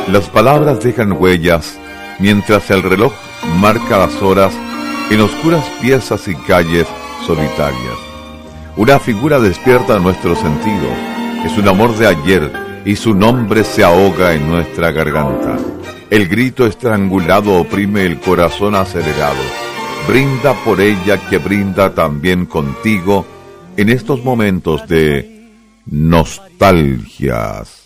Las palabras dejan huellas, mientras el reloj marca las horas en oscuras piezas y calles solitarias. Una figura despierta nuestros sentidos, es un amor de ayer y su nombre se ahoga en nuestra garganta. El grito estrangulado oprime el corazón acelerado. Brinda por ella que brinda también contigo en estos momentos de nostalgias.